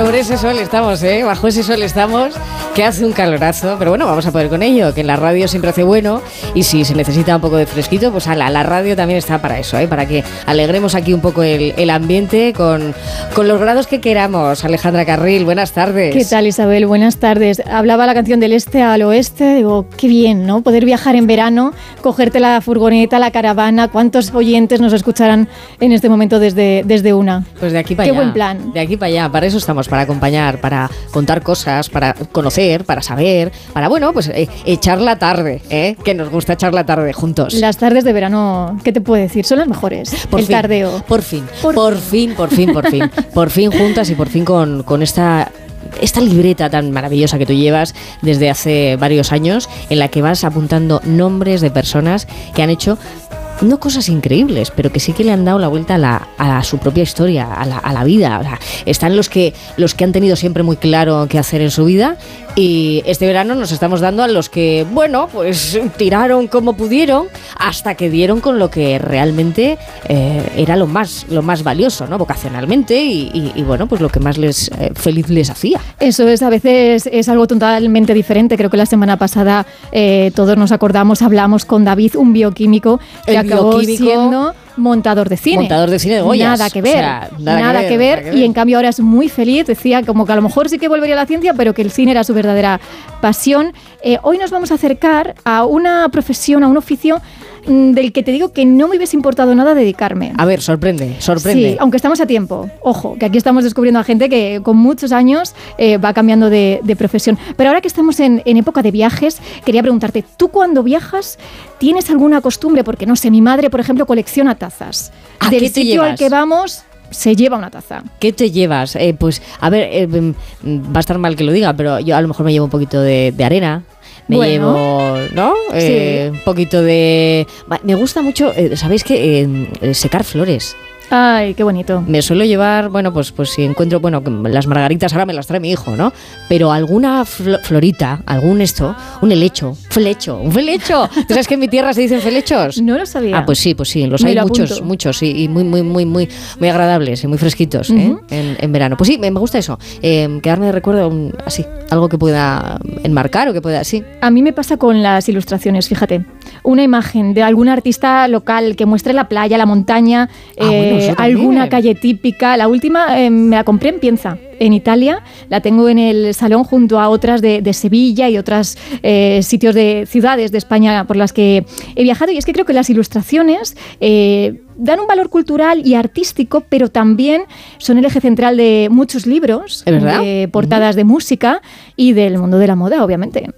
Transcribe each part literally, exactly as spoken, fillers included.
sobre ese sol estamos, ¿eh? Bajo ese sol estamos, que hace un calorazo, pero bueno, vamos a poder con ello, que en la radio siempre hace bueno, y si se necesita un poco de fresquito, pues ala, la radio también está para eso, ¿eh? Para que alegremos aquí un poco el, el ambiente con, con los grados que queramos. Alejandra Carril, buenas tardes. ¿Qué tal, Isabel? Buenas tardes. Hablaba la canción del este al oeste, digo, qué bien, ¿no? Poder viajar en verano, cogerte la furgoneta, la caravana. ¿Cuántos oyentes nos escucharán en este momento desde, desde una? Pues de aquí para allá. Qué buen plan. De aquí para allá, para eso estamos, para acompañar, para contar cosas, para conocer, para saber, para, bueno, pues eh, echar la tarde, ¿eh? Que nos gusta echar la tarde juntos. Las tardes de verano, ¿qué te puedo decir? Son las mejores. Por El fin, tardeo. Por fin, Por, por fin, por fin, por fin, por fin juntas y por fin con, con esta... esta libreta tan maravillosa que tú llevas desde hace varios años, en la que vas apuntando nombres de personas que han hecho no cosas increíbles, pero que sí que le han dado la vuelta a, la, a su propia historia, a la, a la vida. O sea, están los que, los que han tenido siempre muy claro qué hacer en su vida, y este verano nos estamos dando a los que, bueno, pues tiraron como pudieron hasta que dieron con lo que realmente eh, era lo más, lo más valioso, ¿no? Vocacionalmente y, y, y bueno, pues lo que más les eh, feliz les hacía. Eso es, a veces es algo totalmente diferente. Creo que la semana pasada eh, todos nos acordamos, hablamos con David, un bioquímico que El acabó bioquímico, siendo montador de cine. Montador de cine de Goyas. Nada que ver, O sea, nada, nada, que, que, ver, ver, nada que ver. Y en cambio ahora es muy feliz. Decía como que a lo mejor sí que volvería a la ciencia, pero que el cine era su verdadera pasión. Eh, hoy nos vamos a acercar a una profesión, a un oficio mmm, del que te digo que no me hubiese importado nada dedicarme. A ver, sorprende, sorprende. Sí, aunque estamos a tiempo. Ojo, que aquí estamos descubriendo a gente que con muchos años eh, va cambiando de, de profesión. Pero ahora que estamos en, en época de viajes, quería preguntarte, ¿tú cuando viajas tienes alguna costumbre? Porque no sé, mi madre, por ejemplo, colecciona tazas. ¿A Del qué te sitio llevas? al que vamos se lleva una taza. ¿Qué te llevas? Eh, pues, a ver, eh, va a estar mal que lo diga, pero yo a lo mejor me llevo un poquito de, de arena. Me Bueno. llevo, ¿no? Eh, Sí. Un poquito de... Me gusta mucho, eh, ¿sabéis qué? Eh, secar flores. Ay, qué bonito. Me suelo llevar, bueno, pues, pues si encuentro, bueno, las margaritas ahora me las trae mi hijo, ¿no? Pero alguna fl- florita, algún esto, un helecho, flecho, un flecho. ¿Tú sabes que en mi tierra se dicen felechos? No lo sabía. Ah, pues sí, pues sí, los Me hay lo muchos, apunto. muchos, y, y muy, muy, muy, muy, muy agradables y muy fresquitos, ¿eh? Ujú. en, en verano. Pues sí, me, me gusta eso, eh, quedarme de recuerdo un- así, algo que pueda enmarcar o que pueda, sí. A mí me pasa con las ilustraciones, fíjate. Una imagen de algún artista local que muestre la playa, la montaña, Ah, bueno, eso también. alguna calle típica. La última eh, me la compré en Pienza, en Italia. La tengo en el salón junto a otras de, de Sevilla y otros eh, sitios de ciudades de España por las que he viajado. Y es que creo que las ilustraciones eh, dan un valor cultural y artístico, pero también son el eje central de muchos libros, ¿Es verdad? de portadas de música y del mundo de la moda, obviamente.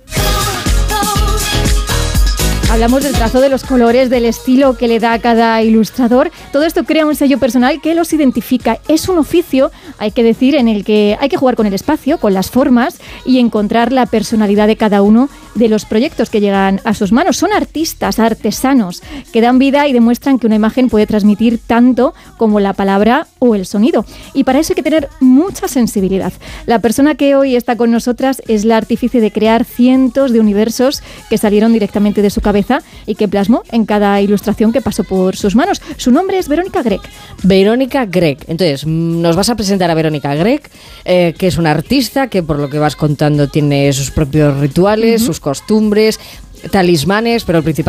Hablamos del trazo de los colores, del estilo que le da a cada ilustrador. Todo esto crea un sello personal que los identifica. Es un oficio, hay que decir, en el que hay que jugar con el espacio, con las formas y encontrar la personalidad de cada uno de los proyectos que llegan a sus manos. Son artistas, artesanos, que dan vida y demuestran que una imagen puede transmitir tanto como la palabra o el sonido. Y para eso hay que tener mucha sensibilidad. La persona que hoy está con nosotras es la artífice de crear cientos de universos que salieron directamente de su cabeza y que plasmó en cada ilustración que pasó por sus manos. Su nombre es Verónica Gregg. Verónica Gregg. Entonces, mm, nos vas a presentar a Verónica Gregg, eh, que es una artista que, por lo que vas contando, tiene sus propios rituales, uh-huh. sus costumbres, talismanes, pero el principal